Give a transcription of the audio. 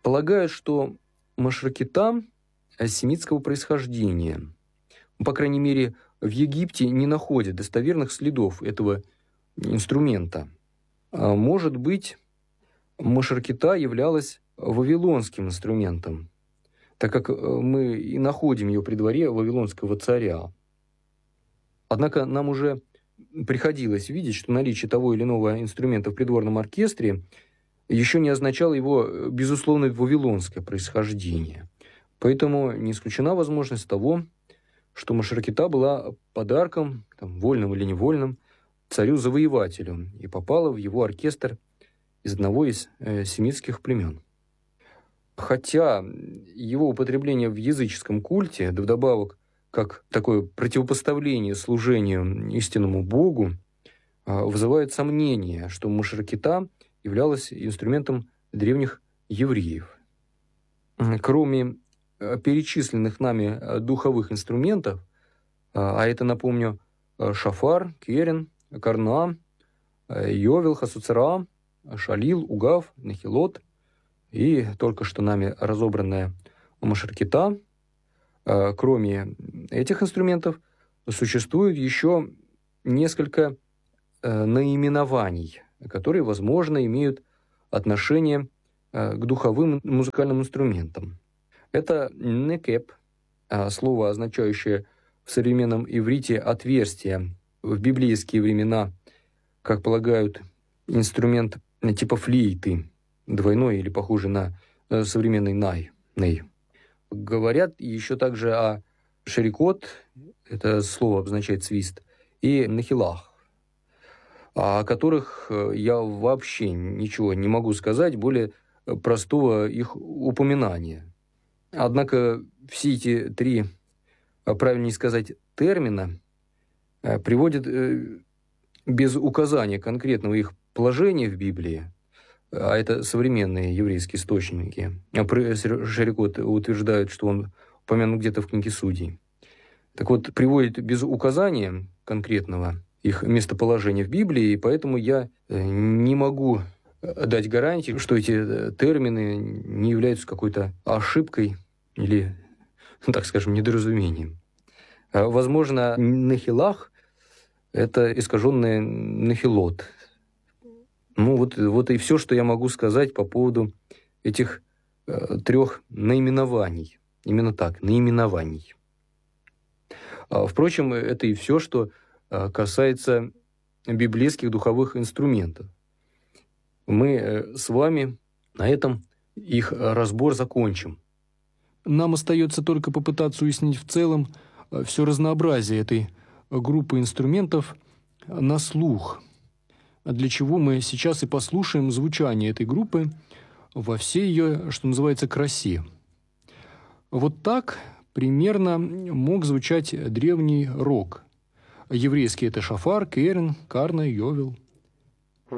Полагают, что машракита семитского происхождения. По крайней мере, в Египте не находят достоверных следов этого инструмента. Может быть, машракита являлась вавилонским инструментом, так как мы и находим ее при дворе вавилонского царя. Однако нам уже приходилось видеть, что наличие того или иного инструмента в придворном оркестре еще не означало его безусловно вавилонское происхождение. Поэтому не исключена возможность того, что машракита была подарком, вольным или невольным, царю-завоевателю и попала в его оркестр из одного из семитских племен. Хотя его употребление в языческом культе, да вдобавок как такое противопоставление служению истинному Богу, вызывает сомнение, что машракита являлась инструментом древних евреев. Кроме перечисленных нами духовых инструментов, а это, напомню, шафар, керен, карна, йовел, хасуцера, шалил, угав, нахилот и только что нами разобранная машракита, кроме этих инструментов существует еще несколько наименований, которые, возможно, имеют отношение к духовым музыкальным инструментам. Это некеп, слово, означающее в современном иврите «отверстие». В библейские времена, как полагают, инструмент типа флейты, двойной или похожий на современный ней. Говорят еще также о шерикот, это слово обозначает свист, и нахилах, о которых я вообще ничего не могу сказать более простого их упоминания. Однако все эти три, правильнее сказать, термина приводят без указания конкретного их положения в Библии, а это современные еврейские источники. Шерикот утверждают, что он упомянут где-то в книге Судей. Так вот, приводит без указания конкретного их местоположения в Библии, и поэтому я не могу дать гарантии, что эти термины не являются какой-то ошибкой или, так скажем, недоразумением. Возможно, нахилах – это искаженное нахилот. Вот и все, что я могу сказать по поводу этих трех наименований. Именно так, наименований. Впрочем, это и все, что касается библейских духовых инструментов. Мы с вами на этом их разбор закончим. Нам остается только попытаться уяснить в целом все разнообразие этой группы инструментов на слух, для чего мы сейчас и послушаем звучание этой группы во всей ее, что называется, красе. Вот так примерно мог звучать древний рог. Еврейский – это шафар, керен, карна, йовел.